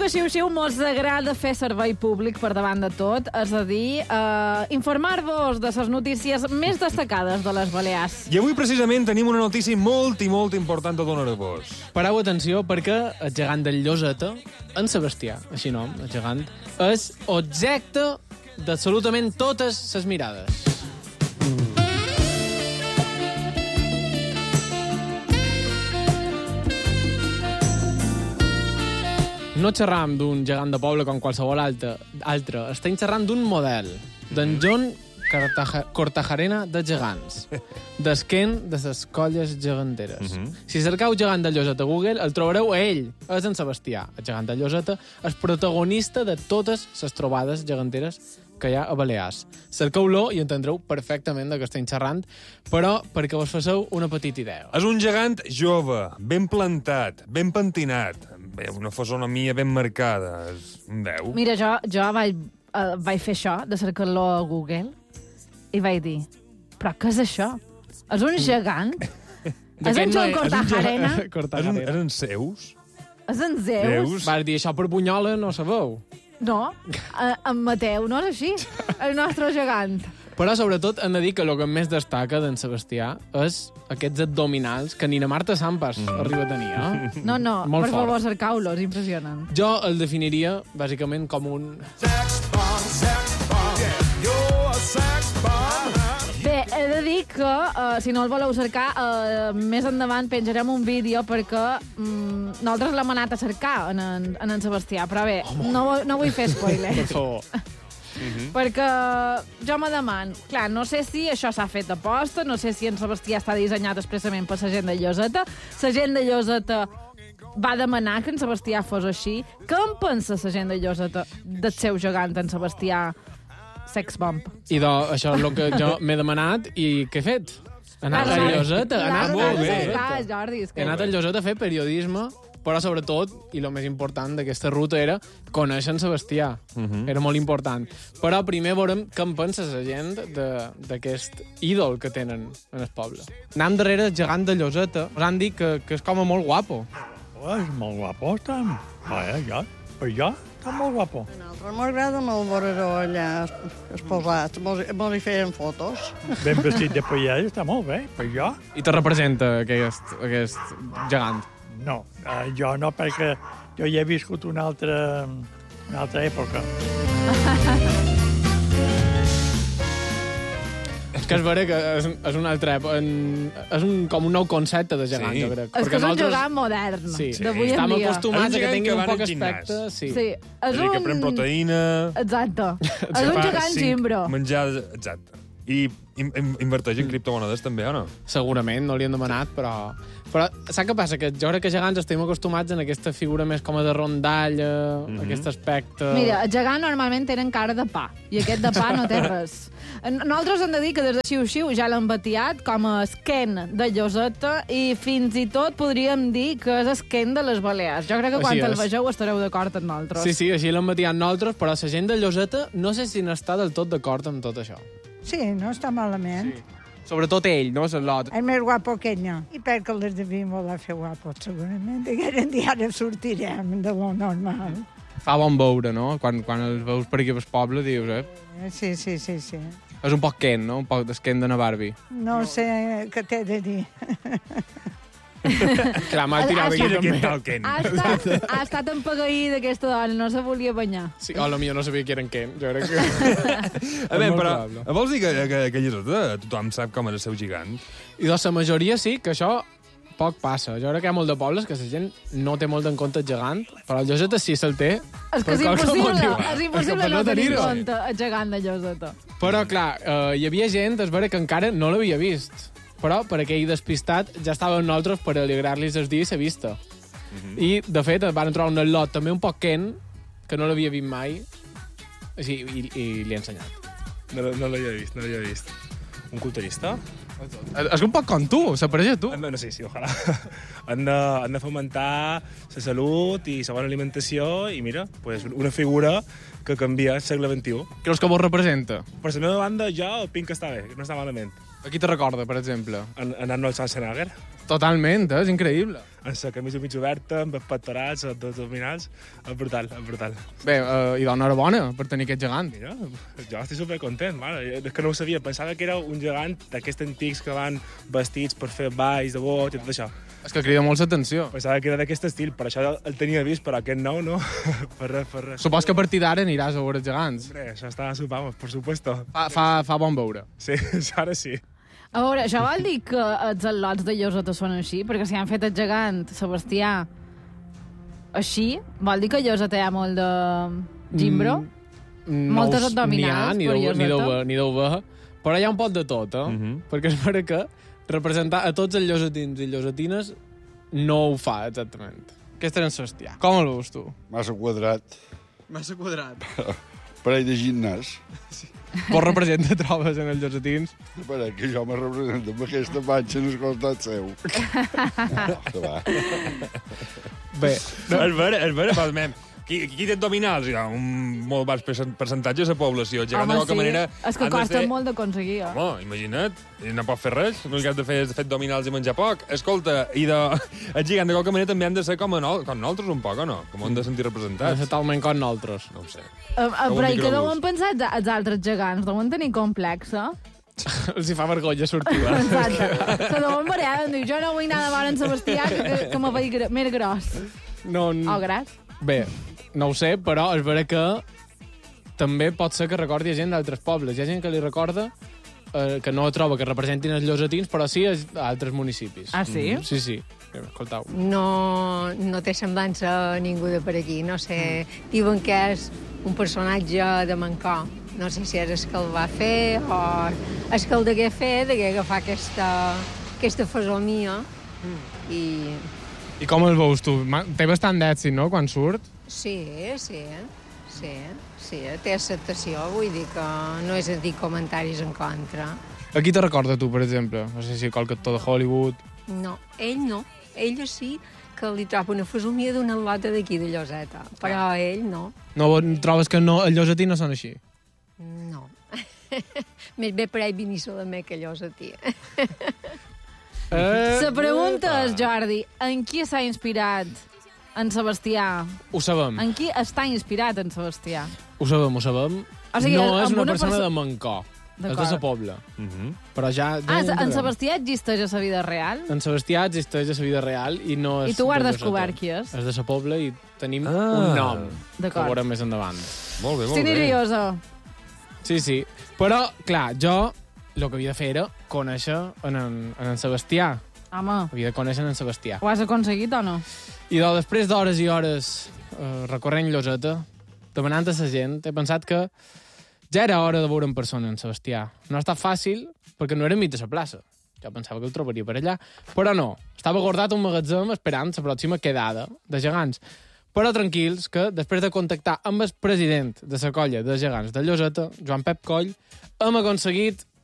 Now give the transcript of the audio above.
de Xiu-Xiu mos agrada fer servei públic per davant de tot, és a dir, informar-vos de les notícies més destacades de les Balears. I avui, precisament, tenim una notícia molt i molt important a donar-vos. Pareu atenció perquè el gegant del Lloseta, en Sebastià, així nom, el gegant, és objecte d'absolutament totes les mirades. No xerram d'un gegant de poble com qualsevol altre. Estem xerrant d'un model, d'en John Cortajarena de gegants, d'esquent de les colles geganteres. Si cercau gegant de Lloseta a Google, el trobareu a ell. És en Sebastià, el gegant de Lloseta, el protagonista de totes les trobades geganteres que hi ha a Balears. Cerqueu-lo i entendreu perfectament de què estem xerrant, però perquè vos faceu una petita idea. És un gegant jove, ben plantat, ben pentinat, una fisonomia ben marcada. És un 10. Mira, jo vaig fer això, de cercar-lo a Google, i vaig dir, però què és això? És un gegant? És en John Cortajarena? Eren seus? És en Zeus? Vas dir, això per Bunyola no sabeu. No, en Mateu no és així, el nostre gegant. Però, sobretot, hem de dir que el que més destaca d'en Sebastià és aquests abdominals que ni na Marta Sampas arriba a tenir, eh? No, Molt per fort. favor, cercau-lo, és impressionant. Jo el definiria, bàsicament, com un... Bé, he de dir que, si no el voleu cercar, més endavant penjarem un vídeo perquè nosaltres l'hem anat a cercar en en Sebastià, però bé, no vull fer spoiler. Per favor. Perquè jo me deman, clar, no sé si això s'ha fet aposta, no sé si en Sebastià està dissenyat expressament per la gent de Lloseta. La gent de Lloseta va demanar que en Sebastià fos així. Què en pensa la gent de Lloseta del seu gegant, en Sebastià Sex Bomb? I això és el que jo m'he demanat i què he fet? He anat a Lloseta. He anat a Lloseta a fer periodisme, però sobretot, i el més important d'aquesta ruta era conèixer en Sebastià. Era molt important. Però primer veurem què en pensa la gent d'aquest ídol que tenen en el poble. Anem darrere el gegant de Lloseta. Us han dit que és com a molt guapo. És molt guapo, està. Ja, per jo, està molt guapo. M'agrada molt veure-ho allà exposat. Mos hi feien fotos. Ben vestit de paella, està molt bé, per jo. I te representa aquest gegant? No, jo no, perquè jo hi he viscut una altra època. És que és vera que és una altra època. És com un nou concepte de gegant, jo crec. És que és un gegant modern, d'avui en Estem dia. acostumats a que tingui un poc al gimnàs. aspecte. Sí. És que pren proteïna... Exacte. És un gegant gimbro. Menjar... Exacte. I inverteix en criptomonedes també, o no? Segurament, no li han demanat, però saps què passa? Que jo crec que gegants estem acostumats en aquesta figura més com a de rondalla, aquest aspecte... Mira, els gegants normalment tenen cara de pa, i aquest de pa no té res. Nosaltres hem de dir que des de Xiu-Xiu ja l'han batiat com a esquent de Lloseta i fins i tot podríem dir que és esquent de les Balears. Jo crec que quan el vegeu estareu d'acord amb nosaltres. Sí, així l'han batiat nosaltres, però la gent de Lloseta no sé si n'està del tot d'acord amb tot això. Sí, no està malament. Sí. Sobretot ell, no? L'altre. És més guapo que ell, no. I perquè les devim voler fer guapos, segurament. Digueren dir, ara sortirem de lo normal. Fa bon veure, no? Quan els veus per aquí pel poble, dius, Sí. És un poc Ken, no? Un poc d'esquent de na Barbie. No sé què t'he de dir. Clar, m'ha tirat aquí també. Ha estat empagueí d'aquesta dona, no se volia banyar. Sí, o potser no sabia que eren Ken. Jo crec que... A veure, però vols dir que Lloseta tothom sap com és el seu gegant? I de la majoria sí, que això poc passa. Jo crec que hi ha molt de pobles que la gent no té molt en compte el gegant, però el Lloseta sí se'l té. És que és impossible no tenir en compte el gegant de Lloseta. Però, clar, hi havia gent, és vera, que encara no l'havia vist. Però, per aquell despistat, ja estàvem nosaltres per alegrar-los el dia i la vista. I, de fet, van trobar un lot també un poc Ken, que no l'havia vist mai, així, i li he ensenyat. No l'havia vist. Un culturista? És un poc com tu, s'apareix a tu. No, sí, ojalà. Han de fomentar la salut i la bona alimentació i, mira, pues, una figura que canvia el segle XXI. Creus que vos representa? Per la meva banda, jo opino que està bé, que no està malament. A qui te recorda, per exemple? En Arnold Schwarzenegger, Totalment, és increïble. amb la camisa mig oberta, amb els pectorals, els abdominals, és brutal, és brutal. Bé, i d'enhorabona per tenir aquest gegant. Mira, jo estic supercontent, mare. És que no ho sabia, pensava que era un gegant d'aquests antics que van vestits per fer balls de bot i tot això. És que crida molt l'atenció. Pensava que era d'aquest estil, per això el tenia vist, però aquest nou no, per res. Supos que a partir d'ara aniràs a veure els gegants. Hombre, això està vamos, por supuesto. Fa bon veure. Sí, ara sí. A veure, això vol dir que els al·lots de Lloseta són així? Perquè si han fet el gegant, Sebastià, així, vol dir que a Lloseta hi ha molt de gimbro? Moltes abdominals, per Lloseta? Ni deu haver, però hi ha un pot de tot, Perquè és vera que representar a tots els llosetins i llosetines no ho fa, exactament. Aquest era en Sebastià. Com el veus tu? Massa quadrat. Massa quadrat. Parell de gimnàs. Vos representa, trobes, en els llosetins? Espera, que jo me represento amb aquesta panxa en el costat seu. No, que va. Bé, És vera, qui té abdominals? Hi ha un molt baix percentatge de la població. El gegant, de qualque manera... És que costa molt d'aconseguir, Home, imagina't, no pot fer res, l'únic que has de fer és fer abdominals i menjar poc. Escolta, el gegant, de qualque manera, també han de ser com nosaltres un poc, o no? Com han de sentir no representats. és talment com nosaltres. No ho sé. Però i què deuen pensar els altres gegants? Deuen tenir complexa? Els hi fa vergonya sortir. Exacte. Se deuen variar, dir, jo no vull anar de veure en Sebastià, que me veig més gros. No, O gras. Bé, no ho sé, però és vera que també pot ser que recordi a gent d'altres pobles. Hi ha gent que li recorda que no troba que representin els llosetins, però sí a altres municipis. Ah, sí? Sí, sí. Escoltau. No té semblança a ningú de per aquí. No sé, diuen que és un personatge de Mancó. No sé si és el que el va fer o el que el degué fer, degué agafar aquesta fesomia. I com el veus tu? Té bastant d'èxit, no?, quan surt? Sí, té acceptació, vull dir que no és a dir comentaris en contra. A qui te recorda tu, per exemple? No sé si qualque actor de Hollywood. No, ell no. Ell sí que li troba una fesomia d'una lota d'aquí de Lloseta, però ell no. No trobes que no, els llosetins no són així? No. Més bé per ell venir solament que Llosetí. La pregunta és, Jordi, en qui s'ha inspirat en Sebastià? Ho sabem. En qui està inspirat en Sebastià? Ho sabem. O sigui, no és amb una una persona de Mancó. És de sa pobla. Però ja... En Sebastià existeix a la vida real? En Sebastià existeix a la vida real i no és... I tu ho has de descobert Lloseta. qui és? És de sa pobla i tenim un nom. Que D'acord. veurem més endavant. Molt bé, Estic nerviosa. Sí. Però, clar, jo el que havia de fer era conèixer en Sebastià. Home, Havia de conèixer en Sebastià. ho has aconseguit o no? I després d'hores i hores recorrent Lloseta, demanant a la gent, he pensat que ja era hora de veure en persona en Sebastià. No ha estat fàcil, perquè no era enmig de la plaça. Jo pensava que el trobaria per allà, però no. Estava guardat un magatzem esperant la pròxima quedada de gegants. Però tranquils, que després de contactar amb el president de la colla de gegants de Lloseta, Joan Pep Coll, hem aconseguit